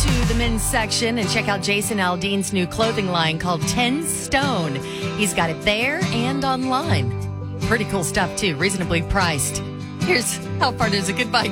to the men's section and check out Jason Aldean's new clothing line called 10 Stone. He's got it there and online. Pretty cool stuff, too. Reasonably priced. Here's How Far Does a Goodbye